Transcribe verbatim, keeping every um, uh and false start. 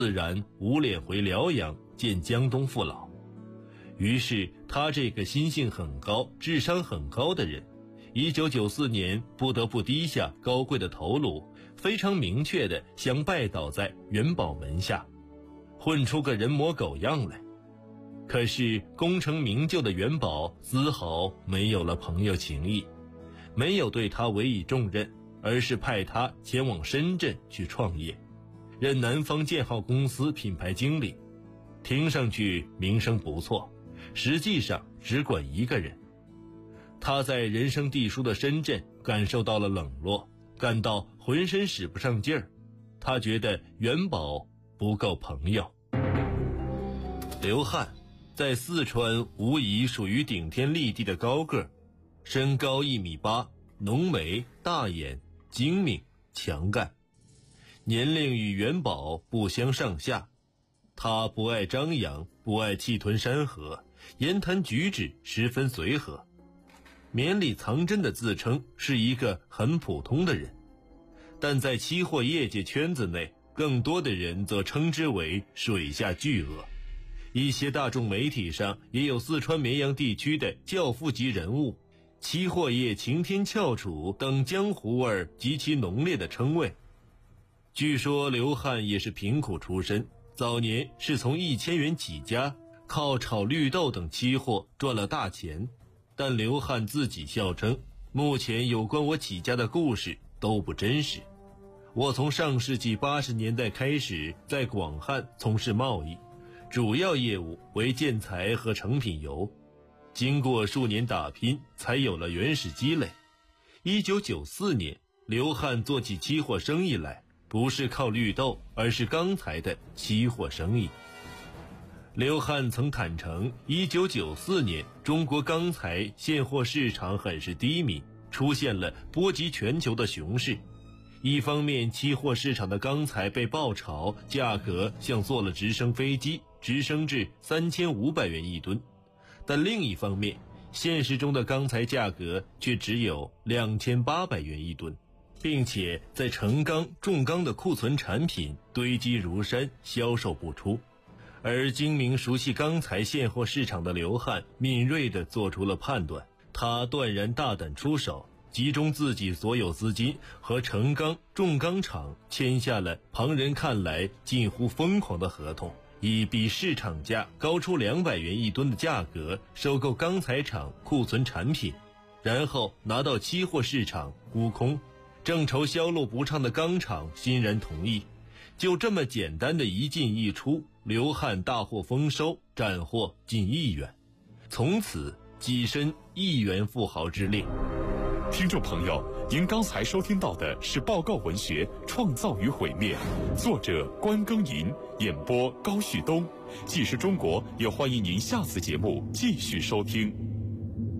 自然无脸回辽阳见江东父老。于是他这个心性很高、智商很高的人，一九九四年不得不低下高贵的头颅，非常明确地想拜倒在元宝门下，混出个人模狗样来。可是功成名就的元宝丝毫没有了朋友情谊，没有对他委以重任，而是派他前往深圳去创业，任南方建浩公司品牌经理。听上去名声不错，实际上只管一个人。他在人生地疏的深圳感受到了冷落，感到浑身使不上劲儿。他觉得元宝不够朋友。刘汉在四川无疑属于顶天立地的高个，身高一米八，浓眉大眼，精明强干，年龄与元宝不相上下。他不爱张扬，不爱气吞山河，言谈举止十分随和，绵里藏针的自称是一个很普通的人，但在期货业界圈子内，更多的人则称之为水下巨鳄。一些大众媒体上也有四川绵阳地区的教父级人物、期货业擎天翘楚等江湖味儿极其浓烈的称谓。据说刘汉也是贫苦出身，早年是从一千元起家，靠炒绿豆等期货赚了大钱。但刘汉自己笑称，目前有关我起家的故事都不真实。我从上世纪八十年代开始在广汉从事贸易，主要业务为建材和成品油，经过数年打拼，才有了原始积累。一九九四年，刘汉做起期货生意来，不是靠绿豆，而是钢材的期货生意。刘汉曾坦诚，一九九四年中国钢材现货市场很是低迷，出现了波及全球的熊市。一方面，期货市场的钢材被爆炒，价格像坐了直升飞机，直升至三千五百元一吨，但另一方面，现实中的钢材价格却只有两千八百元一吨，并且在成钢、重钢的库存产品堆积如山，销售不出。而精明熟悉钢材现货市场的刘汉敏锐地做出了判断，他断然大胆出手，集中自己所有资金和成钢、重钢厂签下了旁人看来近乎疯狂的合同，以比市场价高出两百元一吨的价格收购钢材厂库存产品，然后拿到期货市场沽空。正愁销路不畅的钢厂欣然同意，就这么简单的一进一出，刘汉大获丰收，斩获近亿元，从此跻身亿元富豪之列。 听众朋友，您刚才收听到的是报告文学《创造与毁灭》，作者关耕耘，演播高旭东。既是中国，也欢迎您下次节目继续收听。